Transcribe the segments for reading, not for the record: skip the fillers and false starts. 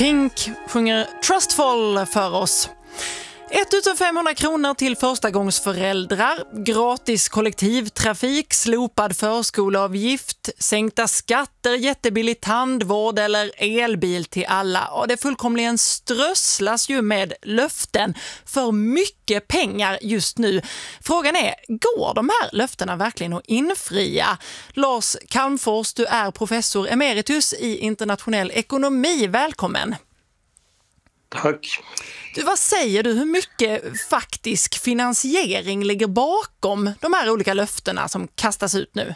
Pink sjunger Trustful för oss. 1500 kronor till förstagångsföräldrar, gratis kollektivtrafik, slopad förskoleavgift, sänkta skatter, jättebillig tandvård eller elbil till alla. Och det fullkomligen strösslas ju med löften för mycket pengar just nu. Frågan är, går de här löftena verkligen att infria? Lars Calmfors, du är professor emeritus i internationell ekonomi. Välkommen! Tack. Vad säger du, hur mycket faktisk finansiering ligger bakom de här olika löftena som kastas ut nu?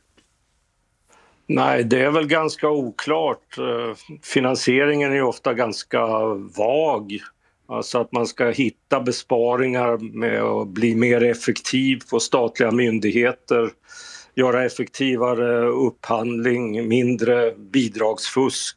Nej, det är väl ganska oklart. Finansieringen är ofta ganska vag. Alltså att man ska hitta besparingar med att bli mer effektiv på statliga myndigheter, göra effektivare upphandling, mindre bidragsfusk.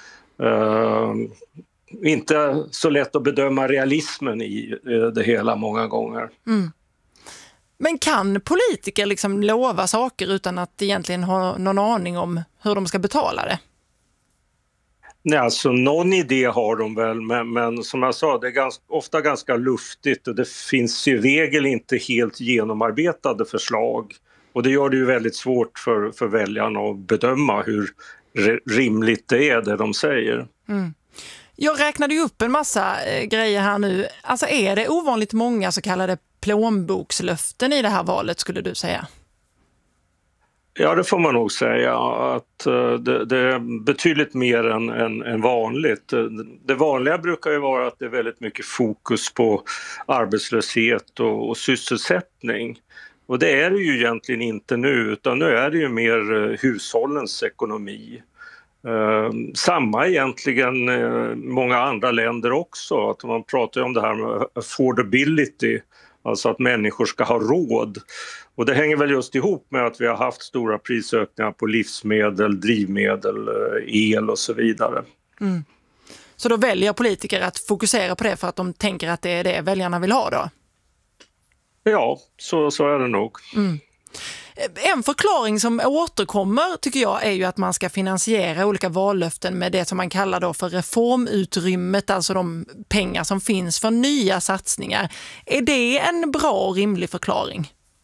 Inte så lätt att bedöma realismen i det hela många gånger. Mm. Men kan politiker liksom lova saker utan att egentligen ha någon aning om hur de ska betala det? Nej, alltså någon idé har de väl, men som jag sa, det är ofta ganska luftigt och det finns i regel inte helt genomarbetade förslag. Och det gör det ju väldigt svårt för väljarna att bedöma hur rimligt det är det de säger. Mm. Jag räknade ju upp en massa grejer här nu. Alltså är det ovanligt många så kallade plånbokslöften i det här valet, skulle du säga? Ja, det får man nog säga. Att det är betydligt mer än vanligt. Det vanliga brukar ju vara att det är väldigt mycket fokus på arbetslöshet och sysselsättning. Och det är det ju egentligen inte nu, utan nu är det ju mer hushållens ekonomi. Samma egentligen många andra länder också, att man pratar om det här med affordability, alltså att människor ska ha råd, och det hänger väl just ihop med att vi har haft stora prisökningar på livsmedel, drivmedel, el och så vidare. Mm. Så då väljer politiker att fokusera på det för att de tänker att det är det väljarna vill ha då? Ja, så är det nog. Mm. En förklaring som återkommer tycker jag är ju att man ska finansiera olika vallöften med det som man kallar då för reformutrymmet, alltså de pengar som finns för nya satsningar. Är det en bra och rimlig förklaring?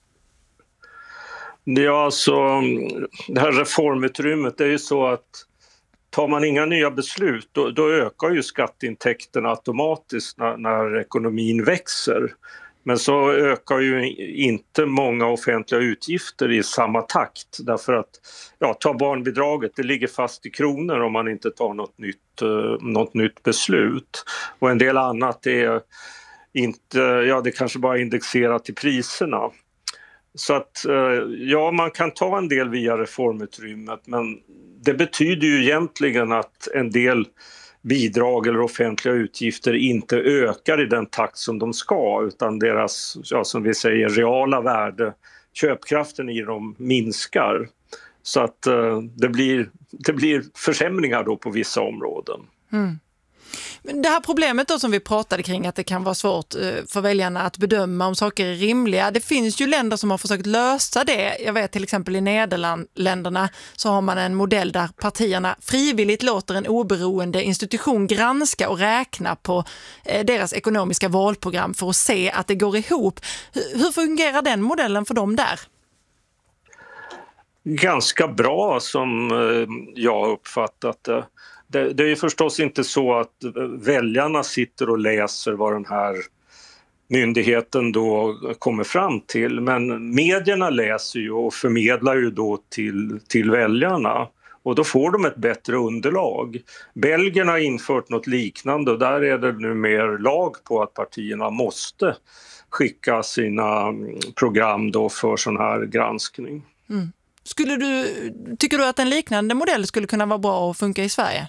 Ja, alltså det här reformutrymmet, det är ju så att tar man inga nya beslut då ökar ju skatteintäkterna automatiskt när ekonomin växer. Men så ökar ju inte många offentliga utgifter i samma takt, därför att ta barnbidraget, det ligger fast i kronor om man inte tar något nytt beslut. Och en del annat är inte, det kanske bara är indexerat till priserna. Så att man kan ta en del via reformutrymmet, men det betyder ju egentligen att en del bidrag eller offentliga utgifter inte ökar i den takt som de ska, utan deras, som vi säger, reala värde, köpkraften i dem minskar. Så att det blir försämringar då på vissa områden. Mm. Det här problemet då som vi pratade kring, att det kan vara svårt för väljarna att bedöma om saker är rimliga. Det finns ju länder som har försökt lösa det. Jag vet till exempel i Nederländerna så har man en modell där partierna frivilligt låter en oberoende institution granska och räkna på deras ekonomiska valprogram för att se att det går ihop. Hur fungerar den modellen för dem där? Ganska bra som jag har uppfattat det. Det är ju förstås inte så att väljarna sitter och läser vad den här myndigheten då kommer fram till, men medierna läser ju och förmedlar ju då till väljarna, och då får de ett bättre underlag. Belgien har infört något liknande, och där är det nu mer lag på att partierna måste skicka sina program då för sån här granskning. Mm. Tycker du att en liknande modell skulle kunna vara bra och funka i Sverige?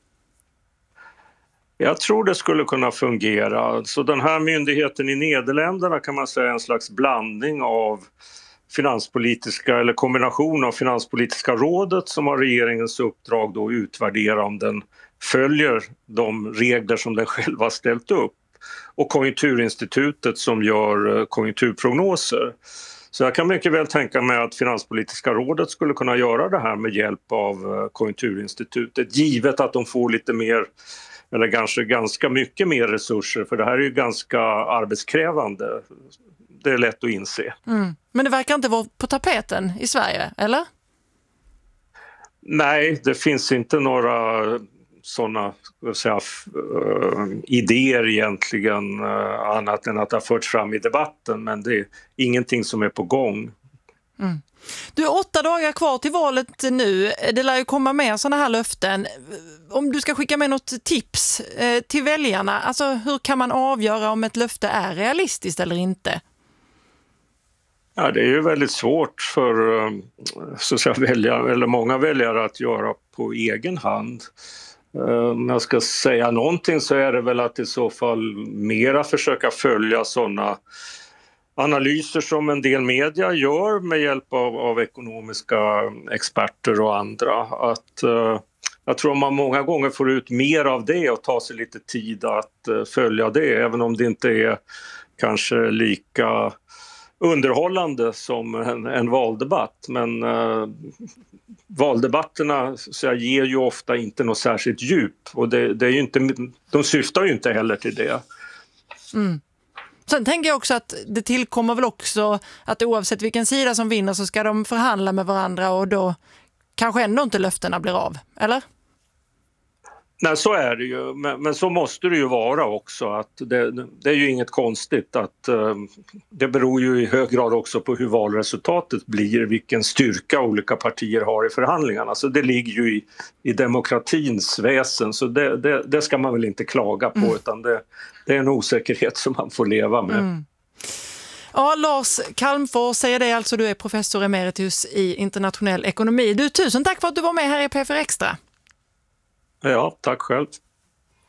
Jag tror det skulle kunna fungera. Så den här myndigheten i Nederländerna kan man säga är en slags blandning av finanspolitiska, eller kombination av Finanspolitiska rådet som har regeringens uppdrag då att utvärdera om den följer de regler som den själv har ställt upp, och Konjunkturinstitutet som gör konjunkturprognoser. Så jag kan mycket väl tänka mig att Finanspolitiska rådet skulle kunna göra det här med hjälp av Konjunkturinstitutet, givet att de får lite mer, eller kanske ganska mycket mer resurser, för det här är ju ganska arbetskrävande. Det är lätt att inse. Men det verkar inte vara på tapeten i Sverige, eller? Nej, det finns inte några sådana idéer egentligen, annat än att det har förts fram i debatten, men det är ingenting som är på gång. Du har 8 dagar kvar till valet nu. Det lär ju komma med sådana här löften. Om du ska skicka med något tips till väljarna, alltså hur kan man avgöra om ett löfte är realistiskt eller inte? Ja, det är ju väldigt svårt för så att säga, många väljare att göra på egen hand. Om jag ska säga någonting så är det väl att i så fall mera försöka följa sådana analyser som en del media gör med hjälp av ekonomiska experter och andra. Jag tror man många gånger får ut mer av det och ta sig lite tid att följa det, även om det inte är kanske lika underhållande som en valdebatt. Men valdebatterna ger ju ofta inte något särskilt djup, och det är ju inte, de syftar ju inte heller till det. Sen tänker jag också att det tillkommer väl också att oavsett vilken sida som vinner så ska de förhandla med varandra, och då kanske ändå inte löftena blir av, eller? Nej, så är det ju, men så måste det ju vara också. Att det är ju inget konstigt att det beror ju i hög grad också på hur valresultatet blir, vilken styrka olika partier har i förhandlingarna. Så det ligger ju i demokratins väsen, så det ska man väl inte klaga på, utan det är en osäkerhet som man får leva med. Ja, Lars Calmfors säger det alltså, du är professor emeritus i internationell ekonomi. Du, tusen tack för att du var med här i P4 Extra. Ja, tack själv.